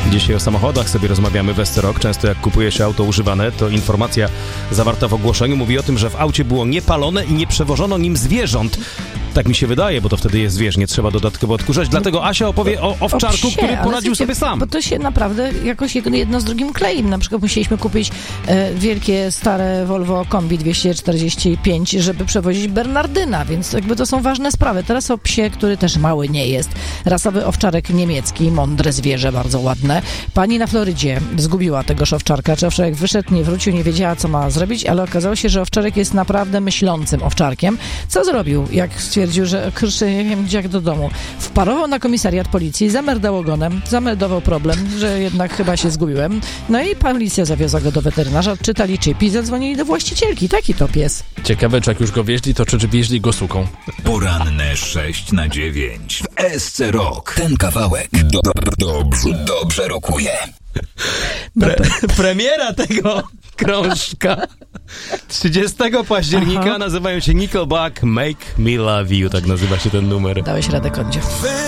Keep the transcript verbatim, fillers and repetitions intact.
Dzisiaj o samochodach sobie rozmawiamy w S C Rock. Często jak kupuje się auto używane, to informacja zawarta w ogłoszeniu mówi o tym, że w aucie było niepalone i nie przewożono nim zwierząt. Tak mi się wydaje, bo to wtedy jest zwierz, nie trzeba dodatkowo odkurzać. Dlatego Asia opowie o owczarku, o psie, który poradził sobie sam. Bo to się naprawdę jakoś jedno z drugim klei. Na przykład musieliśmy kupić e, wielkie, stare Volvo Kombi dwieście czterdzieści pięć, żeby przewozić Bernardyna, więc jakby to są ważne sprawy. Teraz o psie, który też mały nie jest. Rasowy owczarek niemiecki, mądre zwierzę, bardzo ładne. Pani na Florydzie zgubiła tegoż owczarka. Czy owczarek wyszedł, nie wrócił, nie wiedziała, co ma zrobić, ale okazało się, że owczarek jest naprawdę myślącym owczarkiem. Co zrobił? Jak stwierdził, że kurczę, nie wiem, gdzie jak do domu. Wparował na komisariat policji, zamerdał ogonem, zameldował problem, że jednak chyba się zgubiłem. No i policja zawiozła go do weterynarza, odczytali chip i zadzwonili do właścicielki. Taki to pies. Ciekawe, czy jak już go wieźli, to czy wieźli go suką. Poranne sześć na dziewięć w S C Rock. Ten kawałek do, do, dobrze, dobrze rokuje. Pre, premiera tego krążka trzydziestego października. Aha. Nazywają się Nickelback Make Me Love You, tak nazywa się ten numer. Dałeś radę, Kondzie.